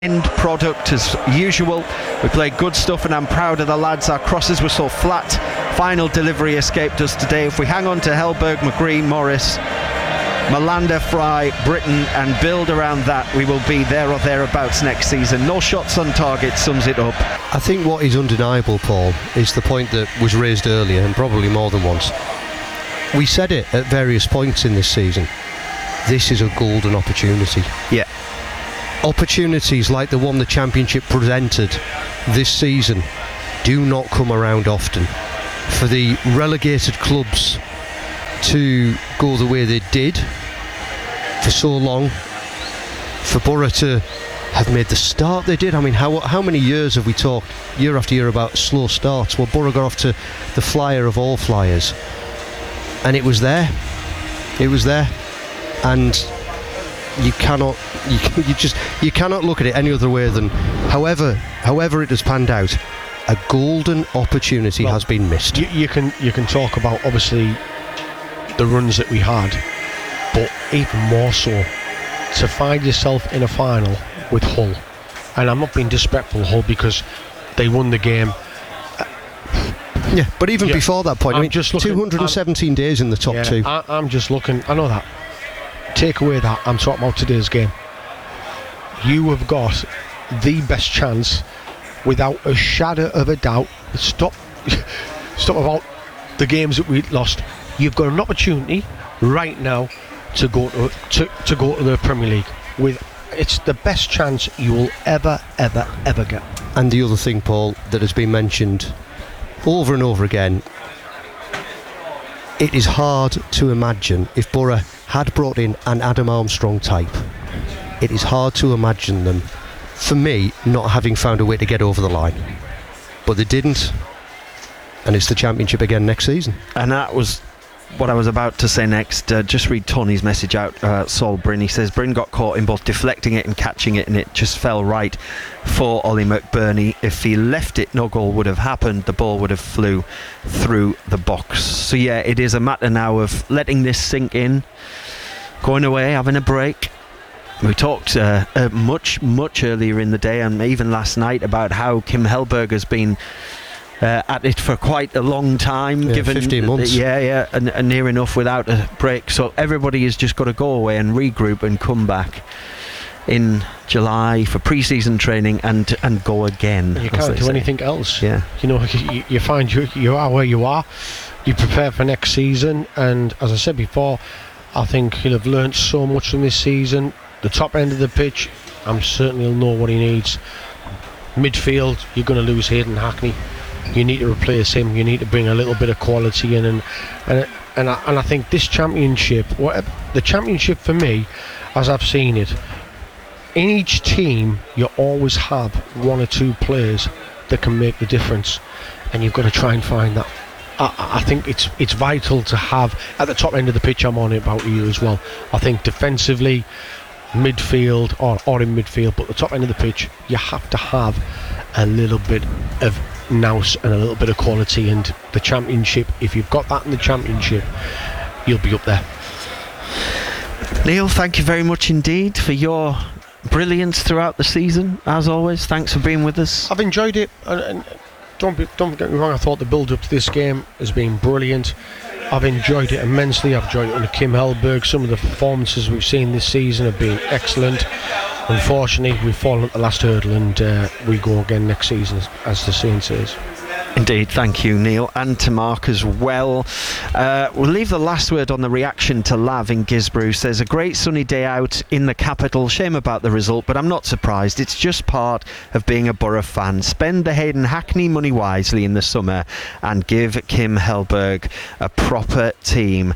end product as usual. We played good stuff and I'm proud of the lads. Our crosses were so flat. Final delivery escaped us today. If we hang on to Hellberg, McGree, Morris, Malanda, Fry, Britton and build around that, we will be there or thereabouts next season. No shots on target sums it up. I think what is undeniable, Paul, is the point that was raised earlier and probably more than once. We said it at various points in this season. This is a golden opportunity. Yeah. Opportunities like the one the Championship presented this season do not come around often. For the relegated clubs to go the way they did for so long, for Borough to have made the start they did. I mean, how many years have we talked year after year about slow starts? Well, Borough got off to the flyer of all flyers, and it was there, and you cannot look at it any other way than however it has panned out, a golden opportunity has been missed. You can talk about obviously the runs that we had, but even more so to find yourself in a final with Hull, and I'm not being disrespectful Hull because they won the game. Yeah, but even before that point, I mean, just 217 days in the top two. I'm just looking. I know that. Take away that, I'm talking about today's game. You have got the best chance, without a shadow of a doubt. Stop about the games that we lost. You've got an opportunity right now to go to the Premier League. It's the best chance you will ever get. And the other thing, Paul, that has been mentioned over and over again, it is hard to imagine if Borough had brought in an Adam Armstrong type. It is hard to imagine them, for me, not having found a way to get over the line. But they didn't, and it's the Championship again next season. And that was what I was about to say next. Just read Tony's message out, Saul Bryn. He says Bryn got caught in both deflecting it and catching it, and it just fell right for Ollie McBurney. If he left it, no goal would have happened. The ball would have flew through the box. So yeah, it is a matter now of letting this sink in, going away, having a break. We talked much earlier in the day and even last night about how Kim Hellberg has been at it for quite a long time, given 15 months. And near enough without a break. So everybody has just got to go away and regroup and come back in July for pre-season training and go again. You can't do anything else. Yeah, you know, you find you are where you are. You prepare for next season, and as I said before, I think he'll have learnt so much from this season. The top end of the pitch, I'm certain he'll know what he needs. Midfield, you're going to lose Hayden Hackney. You need to replace him. You need to bring a little bit of quality in, and I think this Championship, the Championship for me, as I've seen it, in each team you always have one or two players that can make the difference, and you've got to try and find that. I think it's vital to have at the top end of the pitch. I'm on it about you as well. I think defensively, midfield or in midfield, but the top end of the pitch, you have to have a little bit of nous and a little bit of quality. And the Championship, if you've got that in the Championship, you'll be up there. Neil, thank you very much indeed for your brilliance throughout the season. As always, thanks for being with us. I've enjoyed it, and don't get me wrong, I thought the build up to this game has been brilliant. I've enjoyed it immensely. I've enjoyed it under Kim Hellberg. Some of the performances we've seen this season have been excellent. Unfortunately, we've fallen at the last hurdle, and we go again next season, as the saying says. Indeed, thank you, Neil, and to Mark as well. We'll leave the last word on the reaction to Lav in Gisborough. Says, a great sunny day out in the capital. Shame about the result, but I'm not surprised. It's just part of being a Borough fan. Spend the Hayden Hackney money wisely in the summer and give Kim Hellberg a proper team